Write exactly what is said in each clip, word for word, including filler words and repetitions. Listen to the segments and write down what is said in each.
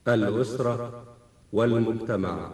الأسرة والمجتمع.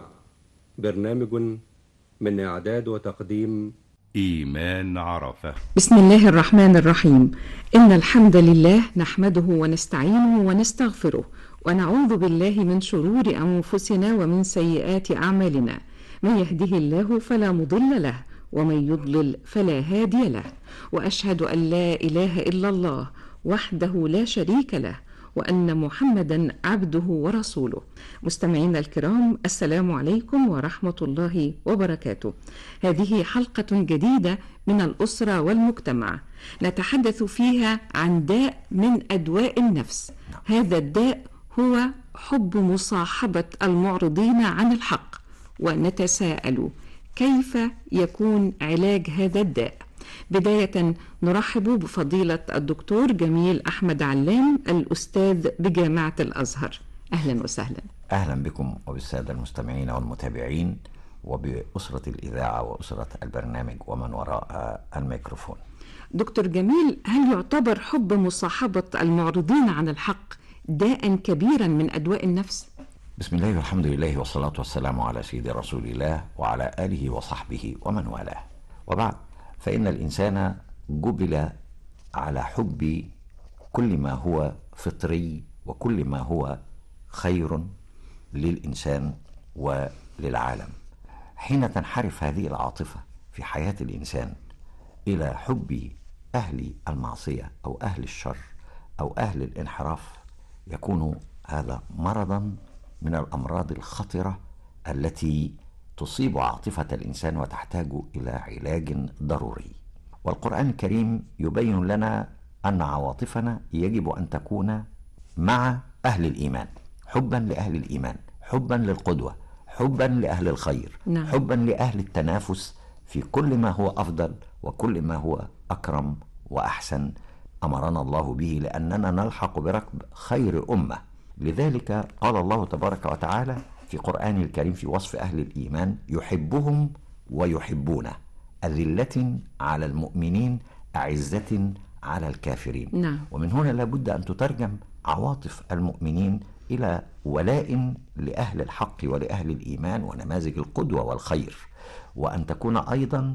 برنامج من إعداد وتقديم إيمان عرفة. بسم الله الرحمن الرحيم. إن الحمد لله نحمده ونستعينه ونستغفره ونعوذ بالله من شرور أنفسنا ومن سيئات أعمالنا. من يهده الله فلا مضل له ومن يضلل فلا هادي له، وأشهد أن لا إله إلا الله وحده لا شريك له، وأن محمدا عبده ورسوله. مستمعينا الكرام، السلام عليكم ورحمة الله وبركاته. هذه حلقة جديدة من الأسرة والمجتمع، نتحدث فيها عن داء من أدواء النفس. هذا الداء هو حب مصاحبة المعرضين عن الحق، ونتساءل كيف يكون علاج هذا الداء. بداية نرحب بفضيلة الدكتور جميل أحمد علام، الأستاذ بجامعة الأزهر. أهلا وسهلا. أهلا بكم وبالسادة المستمعين والمتابعين وبأسرة الإذاعة وأسرة البرنامج ومن وراء الميكروفون. دكتور جميل، هل يعتبر حب مصاحبة المعرضين عن الحق داء كبيرا من أدواء النفس؟ بسم الله والحمد لله والصلاة والسلام على سيد رسول الله وعلى آله وصحبه ومن والاه، وبعد، فإن الإنسان جبل على حب كل ما هو فطري وكل ما هو خير للإنسان وللعالم. حين تنحرف هذه العاطفة في حياة الإنسان إلى حب أهل المعصية أو أهل الشر أو أهل الانحراف، يكون هذا مرضا من الأمراض الخطرة التي تصيب عاطفة الإنسان وتحتاج إلى علاج ضروري. والقرآن الكريم يبين لنا أن عواطفنا يجب أن تكون مع أهل الإيمان، حبا لأهل الإيمان، حبا للقدوة، حبا لأهل الخير، نعم. حبا لأهل التنافس في كل ما هو أفضل وكل ما هو أكرم وأحسن أمرنا الله به، لأننا نلحق بركب خير أمة. لذلك قال الله تبارك وتعالى في قرآن الكريم في وصف أهل الإيمان: يحبهم ويحبونه، أذلة على المؤمنين أعزة على الكافرين. نعم. ومن هنا لابد أن تترجم عواطف المؤمنين إلى ولاء لأهل الحق ولأهل الإيمان ونماذج القدوة والخير، وأن تكون أيضا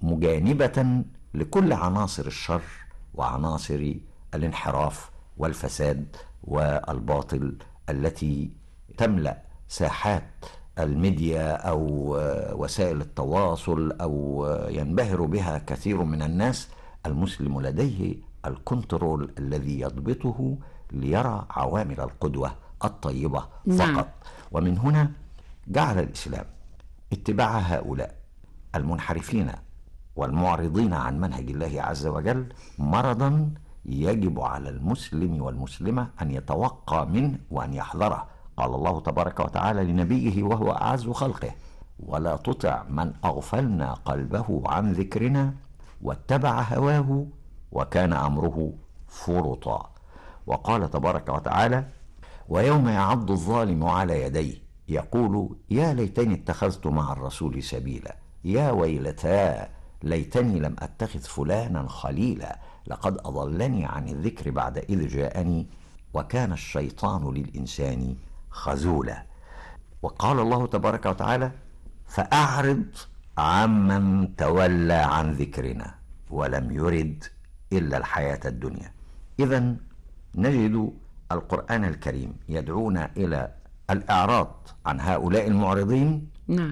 مجانبة لكل عناصر الشر وعناصر الانحراف والفساد والباطل التي تملأ ساحات الميديا أو وسائل التواصل أو ينبهر بها كثير من الناس. المسلم لديه الكنترول الذي يضبطه ليرى عوامل القدوة الطيبة فقط. نعم. ومن هنا جعل الإسلام اتباع هؤلاء المنحرفين والمعرضين عن منهج الله عز وجل مرضا يجب على المسلم والمسلمة أن يتوقى منه وأن يحذره. قال الله تبارك وتعالى لنبيه وهو أعز خلقه: ولا تطع من أغفلنا قلبه عن ذكرنا واتبع هواه وكان أمره فرطا. وقال تبارك وتعالى: ويوم يعض الظالم على يديه يقول يا ليتني اتخذت مع الرسول سبيلا، يا ويلتى ليتني لم أتخذ فلانا خليلا، لقد أضلني عن الذكر بعد إذ جاءني وكان الشيطان للإنسان خذولا. وقال الله تبارك وتعالى: فأعرض عمن تولى عن ذكرنا ولم يرد إلا الحياة الدنيا. إذن نجد القرآن الكريم يدعونا إلى الإعراض عن هؤلاء المعرضين، نعم،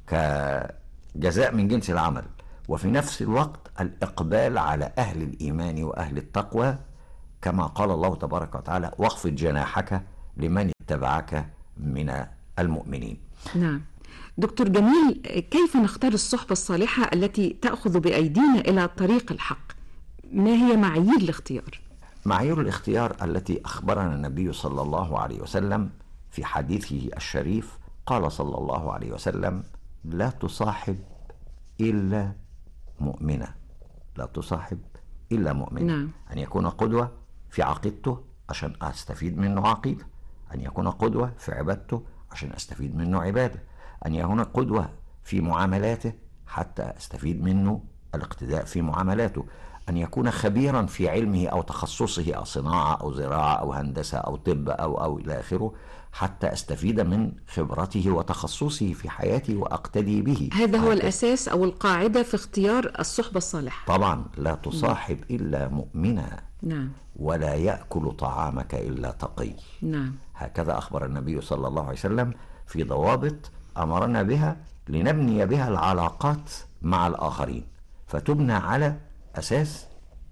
كجزاء من جنس العمل، وفي نفس الوقت الإقبال على أهل الإيمان وأهل التقوى، كما قال الله تبارك وتعالى: واخفض جناحك لمن اتبعك من المؤمنين. نعم. دكتور جميل، كيف نختار الصحبة الصالحة التي تأخذ بأيدينا إلى طريق الحق؟ ما هي معايير الاختيار؟ معايير الاختيار التي أخبرنا النبي صلى الله عليه وسلم في حديثه الشريف، قال صلى الله عليه وسلم: لا تصاحب إلا مؤمنة، لا تصاحب إلا مؤمنة. نعم. أن يكون قدوة في عقيدته عشان أستفيد منه عقيدة، أن يكون قدوة في عبادته عشان أستفيد منه عبادة، أن يكون قدوة في معاملاته حتى أستفيد منه الاقتداء في معاملاته، أن يكون خبيرا في علمه أو تخصصه أو صناعة أو زراعة أو هندسة أو طب أو أو إلى آخره، حتى أستفيد من خبرته وتخصصه في حياتي وأقتدي به. هذا هو الأساس أو القاعدة في اختيار الصحبة الصالحة. طبعا لا تصاحب إلا مؤمنا، نعم. ولا يأكل طعامك إلا تقي. نعم. هكذا أخبر النبي صلى الله عليه وسلم في ضوابط أمرنا بها لنبني بها العلاقات مع الآخرين، فتبنى على أساس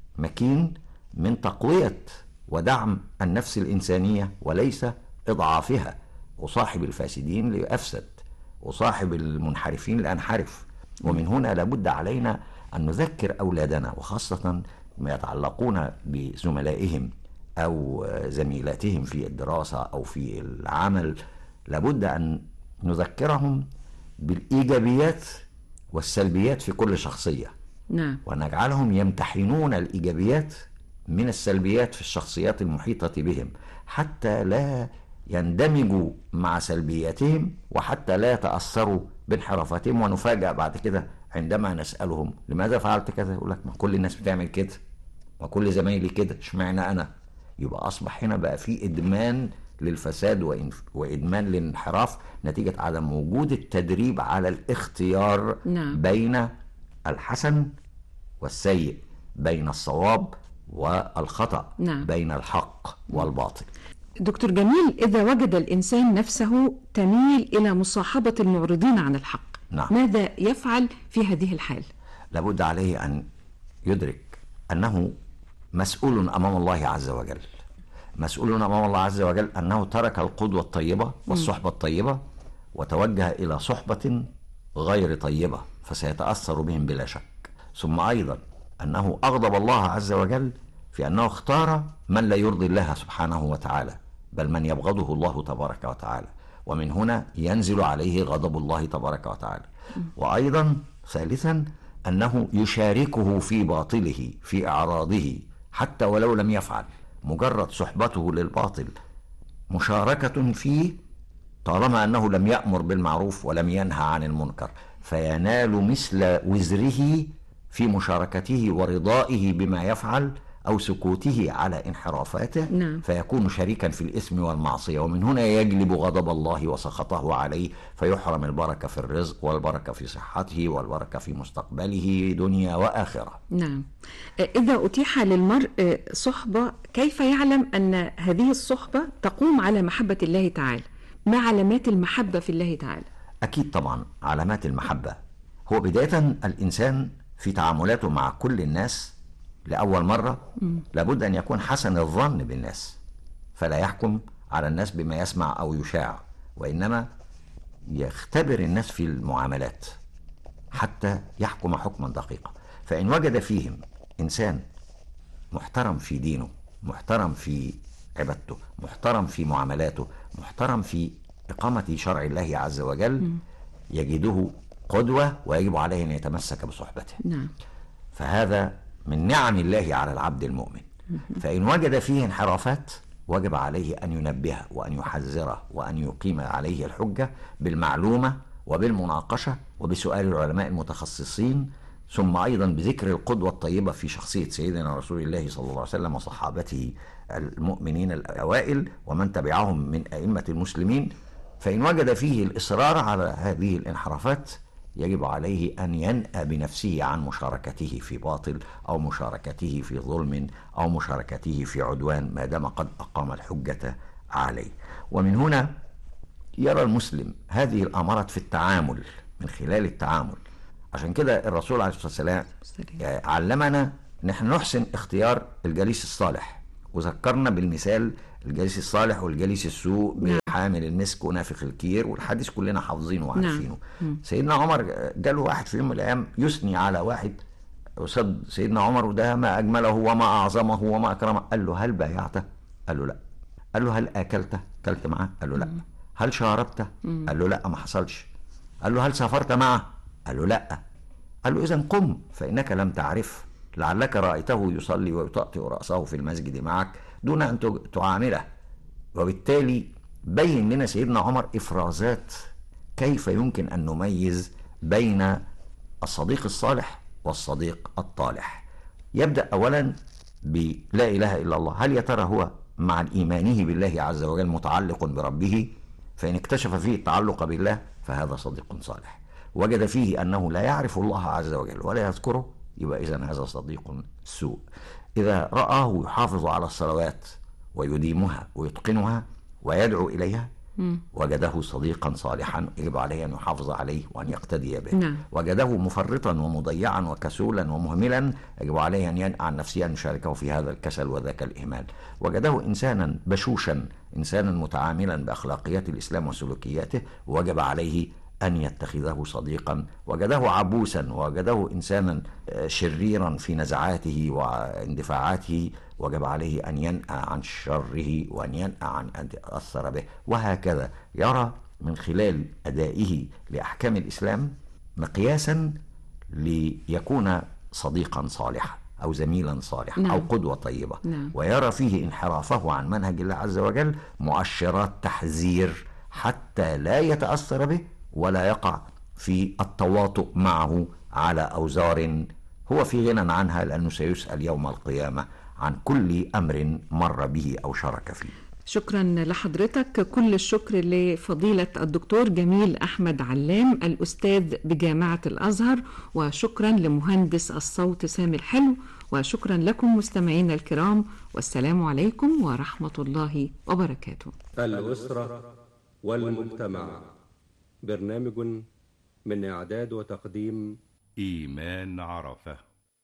مكين من تقوية ودعم النفس الإنسانية وليس إضعافها. أصاحب الفاسدين لأفسد، أصاحب المنحرفين لأنحرف. ومن هنا لابد علينا أن نذكر أولادنا، وخاصة ما يتعلقون بزملائهم أو زميلاتهم في الدراسة أو في العمل، لابد أن نذكرهم بالإيجابيات والسلبيات في كل شخصية. نعم. ونجعلهم يمتحنون الإيجابيات من السلبيات في الشخصيات المحيطة بهم، حتى لا يندمجوا مع سلبياتهم وحتى لا يتأثروا بانحرافتهم. ونفاجأ بعد كده عندما نسألهم لماذا فعلت كذا، يقول لك ما كل الناس بتعمل كده، ما كل زمايلي كده، اشمعنى أنا؟ يبقى أصبح هنا بقى في إدمان للفساد وإدمان للانحراف نتيجة عدم وجود التدريب على الاختيار. نعم. بين الحسن والسيء، بين الصواب والخطأ. نعم. بين الحق والباطل. دكتور جميل، إذا وجد الإنسان نفسه تميل إلى مصاحبة المعرضين عن الحق، نعم. ماذا يفعل في هذه الحال؟ لابد عليه أن يدرك أنه مسؤول أمام الله عز وجل. مسؤول أمام الله عز وجل أنه ترك القدوة الطيبة والصحبة الطيبة وتوجه إلى صحبة غير طيبة، فسيتأثر بهم بلا شك. ثم أيضا أنه أغضب الله عز وجل في أنه اختار من لا يرضي الله سبحانه وتعالى، بل من يبغضه الله تبارك وتعالى، ومن هنا ينزل عليه غضب الله تبارك وتعالى. وأيضا ثالثا أنه يشاركه في باطله، في إعراضه، حتى ولو لم يفعل. مجرد صحبته للباطل مشاركة فيه، طالما أنه لم يأمر بالمعروف ولم ينهى عن المنكر، فينال مثل وزره في مشاركته ورضائه بما يفعل أو سكوته على انحرافاته. نعم. فيكون شريكا في الإثم والمعصية، ومن هنا يجلب غضب الله وسخطه عليه، فيحرم البركة في الرزق والبركة في صحته والبركة في مستقبله دنيا وآخرة. نعم. إذا أتيح للمرء صحبة، كيف يعلم أن هذه الصحبة تقوم على محبة الله تعالى؟ ما علامات المحبة في الله تعالى؟ أكيد طبعا علامات المحبة هو بداية الإنسان في تعاملاته مع كل الناس لأول مرة م. لابد أن يكون حسن الظن بالناس، فلا يحكم على الناس بما يسمع أو يشاع، وإنما يختبر الناس في المعاملات حتى يحكم حكما دقيقا. فإن وجد فيهم إنسان محترم في دينه، محترم في عبادته، محترم في معاملاته، محترم في إقامة شرع الله عز وجل، م. يجده قدوة ويجب عليه أن يتمسك بصحبته. نعم. فهذا من نعم الله على العبد المؤمن. فإن وجد فيه انحرافات وجب عليه أن ينبهه وأن يحذره وأن يقيم عليه الحجة بالمعلومة وبالمناقشة وبسؤال العلماء المتخصصين، ثم أيضا بذكر القدوة الطيبة في شخصية سيدنا رسول الله صلى الله عليه وسلم وصحابته المؤمنين الأوائل ومن تبعهم من أئمة المسلمين. فإن وجد فيه الإصرار على هذه الانحرافات يجب عليه أن ينأى بنفسه عن مشاركته في باطل أو مشاركته في ظلم أو مشاركته في عدوان ما دام قد أقام الحجة عليه. ومن هنا يرى المسلم هذه الأمارات في التعامل، من خلال التعامل. عشان كده الرسول عليه الصلاة والسلام علمنا نحن نحسن اختيار الجليس الصالح، وذكرنا بالمثال الجليس الصالح والجليس السوء بحامل المسك ونافخ الكير، والحديث كلنا حافظينه وعارفينه. نعم. سيدنا عمر جاله واحد في يوم من الأيام يثني على واحد قصاد سيدنا عمر، وده ما أجمله وما أعظمه وما أكرمه. قال له هل بايعته؟ قال له لا. قال له هل أكلته؟ أكلت معه؟ قال له لا. هل شاربته؟ قال له لا ما حصلش. قال له هل سافرت معه؟ قال له لا. قال له إذن قم فإنك لم تعرف، لعلك رأيته يصلي ويطأطئ رأسه في المسجد معك دون أن تعامله. وبالتالي بين لنا سيدنا عمر إفرازات كيف يمكن أن نميز بين الصديق الصالح والصديق الطالح. يبدأ أولا بلا إله إلا الله. هل يا ترى هو مع إيمانه بالله عز وجل متعلق بربه؟ فإن اكتشف فيه التعلق بالله فهذا صديق صالح. وجد فيه أنه لا يعرف الله عز وجل ولا يذكره، يبقى إذن هذا صديق سوء. إذا رآه يحافظ على الصلوات ويديمها ويتقنها ويدعو إليها وجده صديقا صالحا يجب عليه أن يحافظ عليه وأن يقتدي به. نعم. وجده مفرطا ومضيعا وكسولا ومهملا يجب عليه أن ينأى عن نفسه أن يشاركه في هذا الكسل وذاك الإهمال. وجده إنسانا بشوشا، إنسانا متعاملا بأخلاقيات الإسلام وسلوكياته، وجب عليه أن يتخذه صديقا. وجده عبوسا، وجده إنسانا شريرا في نزعاته واندفاعاته، وجب عليه أن ينأى عن شره وأن ينأى عن أن يتأثر به. وهكذا يرى من خلال أدائه لأحكام الإسلام مقياسا ليكون صديقا صالحا أو زميلا صالحا. نعم. أو قدوة طيبة. نعم. ويرى فيه انحرافه عن منهج الله عز وجل مؤشرات تحذير حتى لا يتأثر به ولا يقع في التواطؤ معه على أوزار هو في غنى عنها، لأنه سيسأل يوم القيامة عن كل أمر مر به أو شارك فيه. شكرا لحضرتك. كل الشكر لفضيلة الدكتور جميل أحمد علام الأستاذ بجامعة الأزهر، وشكرا لمهندس الصوت سامي الحلو، وشكرا لكم مستمعينا الكرام، والسلام عليكم ورحمة الله وبركاته. الأسرة والمجتمع، برنامج من إعداد وتقديم إيمان عرفة.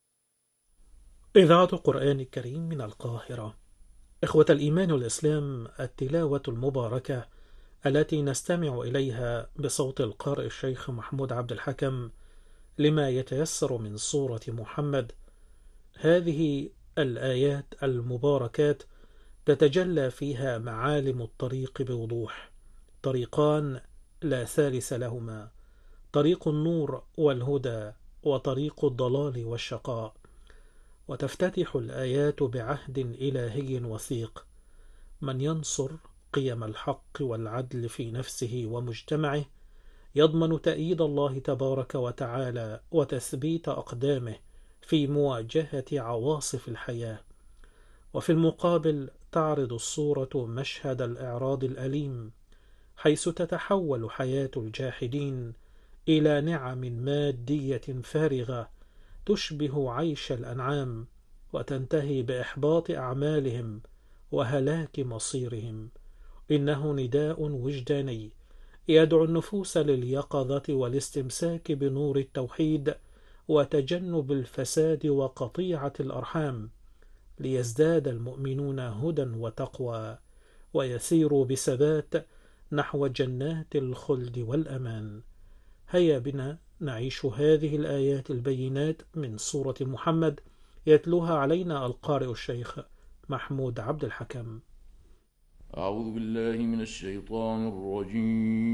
إذاعة القرآن الكريم من القاهرة. إخوة الإيمان والإسلام، التلاوة المباركة التي نستمع إليها بصوت القارئ الشيخ محمود عبد الحكم لما يتيسر من سورة محمد، هذه الآيات المباركات تتجلى فيها معالم الطريق بوضوح، طريقان لا ثالث لهما، طريق النور والهدى وطريق الضلال والشقاء. وتفتتح الآيات بعهد إلهي وثيق: من ينصر قيم الحق والعدل في نفسه ومجتمعه يضمن تأييد الله تبارك وتعالى وتثبيت أقدامه في مواجهة عواصف الحياة. وفي المقابل تعرض الصورة مشهد الإعراض الأليم، حيث تتحول حياة الجاحدين إلى نعم مادية فارغة تشبه عيش الأنعام، وتنتهي بإحباط أعمالهم وهلاك مصيرهم. إنه نداء وجداني يدعو النفوس لليقظة والاستمساك بنور التوحيد وتجنب الفساد وقطيعة الأرحام، ليزداد المؤمنون هدى وتقوى ويسيروا بثبات نحو جنات الخلد والأمان. هيا بنا نعيش هذه الآيات البينات من سورة محمد، يتلوها علينا القارئ الشيخ محمود عبد الحكم. أعوذ بالله من الشيطان الرجيم.